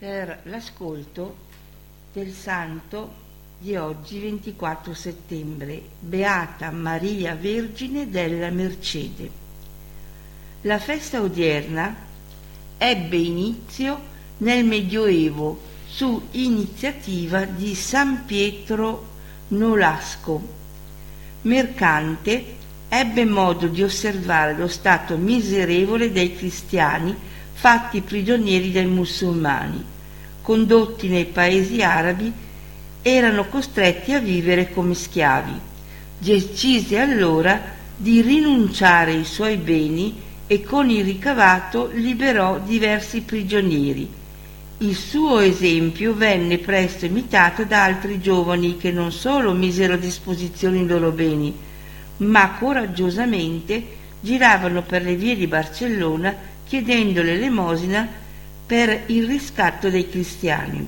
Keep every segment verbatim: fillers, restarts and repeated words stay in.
per l'ascolto del santo di oggi, ventiquattro settembre, Beata Maria Vergine della Mercede. La festa odierna ebbe inizio nel Medioevo su iniziativa di San Pietro Nolasco. Mercante ebbe modo di osservare lo stato miserevole dei cristiani fatti prigionieri dai musulmani, condotti nei paesi arabi, erano costretti a vivere come schiavi. Decise allora di rinunciare ai suoi beni e con il ricavato liberò diversi prigionieri. Il suo esempio venne presto imitato da altri giovani che non solo misero a disposizione i loro beni, ma coraggiosamente giravano per le vie di Barcellona chiedendo l'elemosina per il riscatto dei cristiani.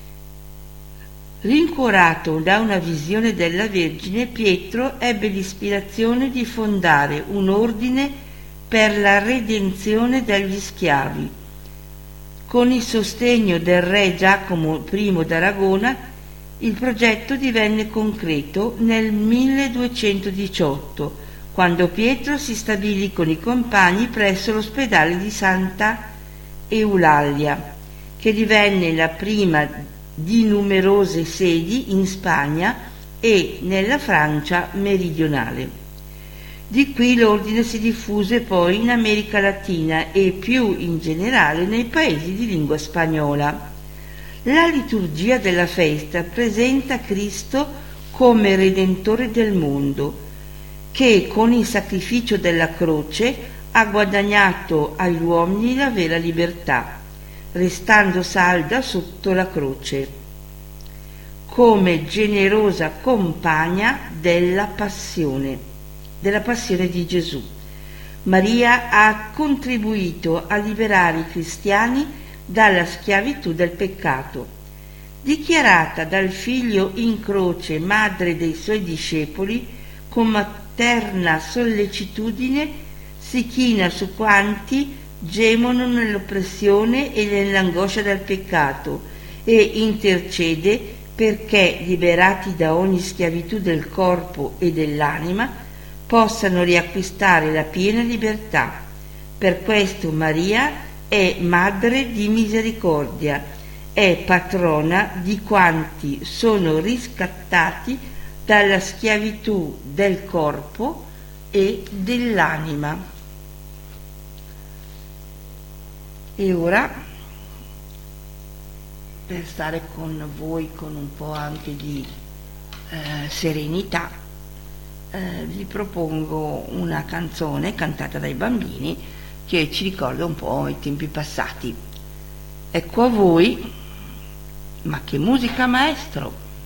Rincuorato da una visione della Vergine, Pietro ebbe l'ispirazione di fondare un ordine per la redenzione degli schiavi. Con il sostegno del re Giacomo I d'Aragona, il progetto divenne concreto nel milleduecentodiciotto, quando Pietro si stabilì con i compagni presso l'ospedale di Santa Eulalia, che divenne la prima di numerose sedi in Spagna e nella Francia meridionale. Di qui l'ordine si diffuse poi in America Latina e più in generale nei paesi di lingua spagnola. La liturgia della festa presenta Cristo come Redentore del mondo, che con il sacrificio della croce ha guadagnato agli uomini la vera libertà, restando salda sotto la croce, come generosa compagna della passione, della passione di Gesù. Maria ha contribuito a liberare i cristiani dalla schiavitù del peccato. Dichiarata dal Figlio in croce madre dei suoi discepoli, con materna sollecitudine si china su quanti gemono nell'oppressione e nell'angoscia del peccato e intercede perché, liberati da ogni schiavitù del corpo e dell'anima, possano riacquistare la piena libertà. Per questo Maria è Madre di Misericordia, è patrona di quanti sono riscattati dalla schiavitù del corpo e dell'anima. E ora, per stare con voi con un po' anche di eh, serenità, eh, vi propongo una canzone cantata dai bambini che ci ricorda un po' i tempi passati. Ecco a voi, ma che musica, maestro!